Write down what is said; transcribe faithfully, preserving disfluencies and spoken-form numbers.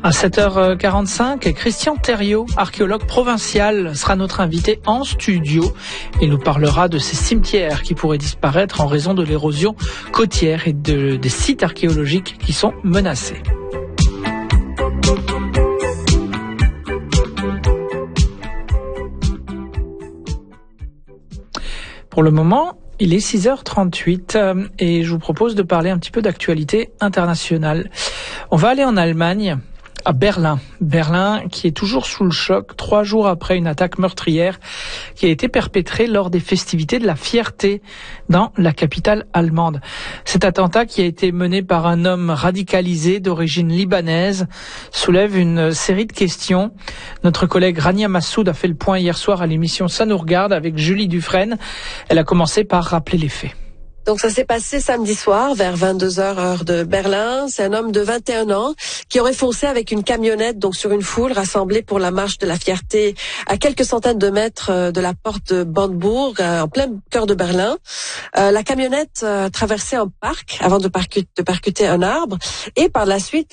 À sept heures quarante-cinq, Christian Thériault, archéologue provincial, sera notre invité en studio. Il nous parlera de ces cimetières qui pourraient disparaître en raison de l'érosion côtière et de, des sites archéologiques qui sont menacés. Pour le moment, il est six heures trente-huit et je vous propose de parler un petit peu d'actualité internationale. On va aller en Allemagne, à Berlin. Berlin qui est toujours sous le choc trois jours après une attaque meurtrière qui a été perpétrée lors des festivités de la Fierté dans la capitale allemande. Cet attentat qui a été mené par un homme radicalisé d'origine libanaise soulève une série de questions. Notre collègue Rania Massoud a fait le point hier soir à l'émission Ça nous regarde avec Julie Dufresne. Elle a commencé par rappeler les faits. Donc ça s'est passé samedi soir vers vingt-deux heures heure de Berlin. C'est un homme de vingt et un ans qui aurait foncé avec une camionnette donc sur une foule rassemblée pour la marche de la Fierté à quelques centaines de mètres de la porte de Brandebourg, en plein cœur de Berlin. Euh, la camionnette euh, traversait un parc avant de, percut- de percuter un arbre et par la suite